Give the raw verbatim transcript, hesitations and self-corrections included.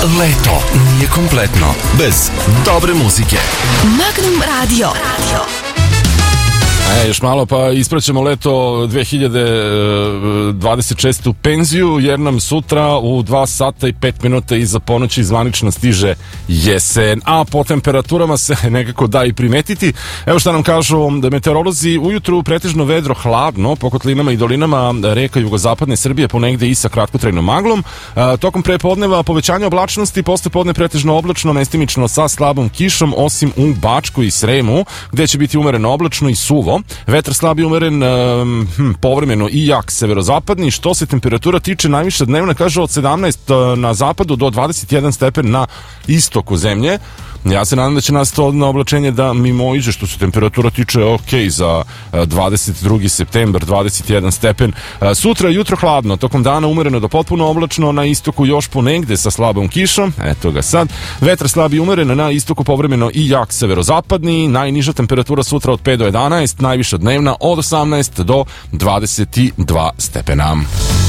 Leto nije kompletno bez dobre muzike. Magnum Radio. Radio. E, još malo pa ispraćamo leto dve hiljade dvadeset šeste u penziju, jer nam sutra u dva sata i pet minuta iza ponoći zvanično stiže jesen, a po temperaturama se nekako da i primetiti. Evo šta nam kažu da meteorolozi: ujutru pretežno vedro, hladno, po kotlinama i dolinama reka jugozapadne Srbije ponegde i sa kratkotrajnom maglom. E, tokom prepodneva povećanje oblačnosti, posle podne pretežno oblačno, mestimično sa slabom kišom, osim u Bačkoj i Sremu, gde će biti umereno oblačno i suvo. Vetar slab i umeren, hm, povremeno i jak severozapadni. Što se temperatura tiče, najviša dnevna kaže od sedamnaest na zapadu do dvadeset jedan stepen na istoku zemlje. Ja se nadam da će nas to na oblačenje da mimoiđe, što se temperatura tiče ok za dvadeset drugi septembar, dvadeset jedan stepen. Sutra jutro hladno, tokom dana umereno do potpuno oblačno, na istoku još ponegde sa slabom kišom, eto ga sad. Vetar slab i umeren, na istoku povremeno i jak severozapadni. Najniža temperatura sutra od pet do jedanaest, najviša dnevna od osamnaest do dvadeset dva stepena.